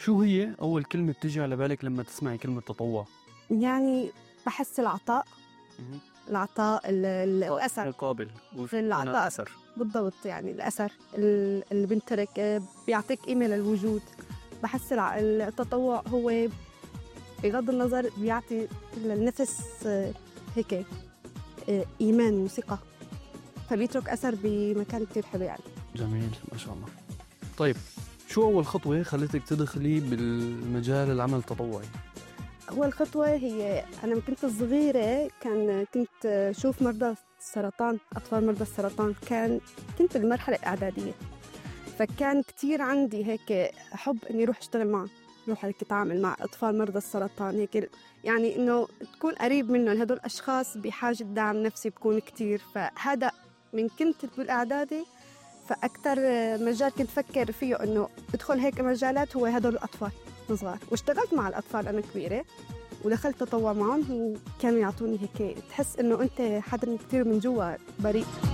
شو هي أول كلمة بتيجي على بالك لما تسمعي كلمة تطوع؟ يعني بحس العطاء والأثر القابل العطاء أثر بالضبط، يعني الأثر اللي بنترك بيعطيك قيمة للوجود. بحس التطوع هو بغض النظر بيعطي للنفس هيك إيمان وثقة، فبيترك أثر بمكان كتير حلو يعني. جميل ما شاء الله. طيب شو أول خطوة خلتك تدخلي بالمجال العمل التطوعي؟ أول خطوة هي أنا كنت صغيرة كنت شوف مرضى السرطان، أطفال مرضى السرطان، كنت بالمرحلة الإعدادية، فكان كتير عندي هيك حب إني أروح أشتغل معهم، أروح هيك أتعامل مع أطفال مرضى السرطان، هيك يعني إنه تكون قريب منهم. هدول أشخاص بحاجة دعم نفسي بكون كتير، فهذا من كنت بالإعدادي. فأكتر مجال كنت فكر فيه إنه أدخل هيك مجالات هو هدول الأطفال صغار، واشتغلت مع الأطفال أنا كبيرة ودخلت تطوع معهم، وكانوا يعطوني هيك تحس إنه أنت حدا كتير من جوا بريء.